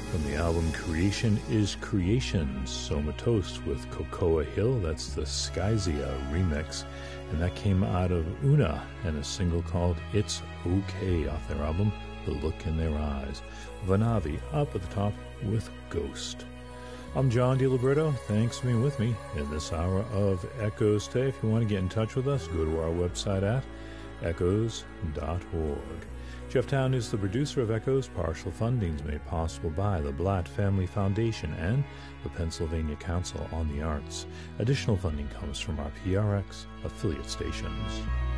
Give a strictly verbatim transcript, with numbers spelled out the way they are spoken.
From the album Creation is Creation, Somatos with Cocoa Hill, that's the Skyzia remix, and that came out of Una and a single called It's Okay off their album The Look in Their Eyes. Vanavi up at the top with Ghost. I'm John DiLiberto. Thanks for being with me in this hour of Echoes today. If you want to get in touch with us, go to our website at echoes dot org. Jeff Town is the producer of Echoes. Partial funding is made possible by the Blatt Family Foundation and the Pennsylvania Council on the Arts. Additional funding comes from our P R X affiliate stations.